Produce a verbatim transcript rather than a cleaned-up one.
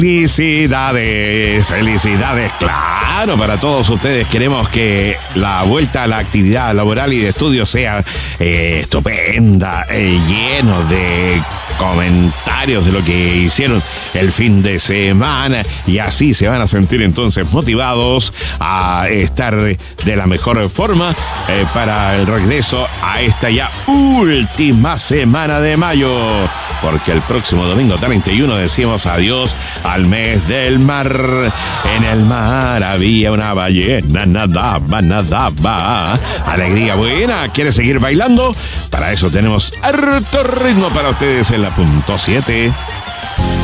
Felicidades, felicidades, claro, para todos ustedes. Queremos que la vuelta a la actividad laboral y de estudio sea eh, estupenda, eh, lleno de comentarios de lo que hicieron el fin de semana, y así se van a sentir entonces motivados a estar de la mejor forma eh, para el regreso a esta ya última semana de mayo, porque el próximo domingo treinta y uno decimos adiós al mes del mar. En el mar había una ballena, nadaba, nadaba. Alegría buena. ¿Quiere seguir bailando? Para eso tenemos harto ritmo para ustedes en la punto siete.